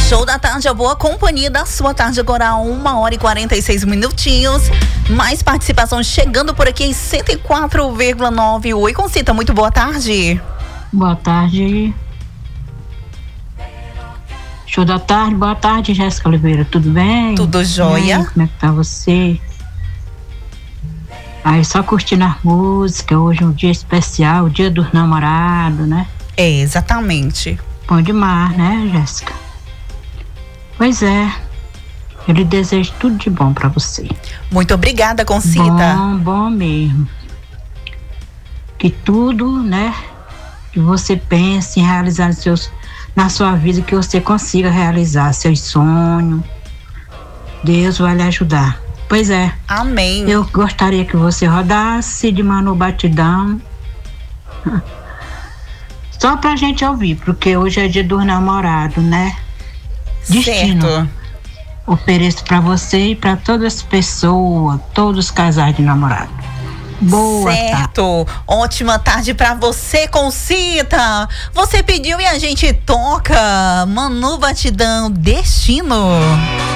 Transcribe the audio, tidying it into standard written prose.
Show da tarde, a boa companhia da sua tarde agora, 1h46. Mais participação chegando por aqui em 104,9. Oi, Concita, muito boa tarde. Boa tarde. Show da tarde, boa tarde, Jéssica Oliveira, tudo bem? Tudo jóia. Aí, como é que tá você? Aí, só curtindo a música, hoje é um dia especial, o dia dos namorados, né? É, exatamente. Bom demais, né, Jéssica? Pois é, eu lhe desejo tudo de bom pra você. Muito obrigada, Concita. Bom mesmo. Que tudo, né, que você pense em realizar na sua vida, que você consiga realizar seus sonhos. Deus vai lhe ajudar. Pois é. Amém. Eu gostaria que você rodasse de Manu Batidão. Só pra gente ouvir, porque hoje é dia dos namorados, né? Destino. Certo. Ofereço pra você e pra todas as pessoas, todos os casais de namorado. Boa certo. tarde. Ótima tarde pra você, Concita. Você pediu e a gente toca Manu Batidão, Destino.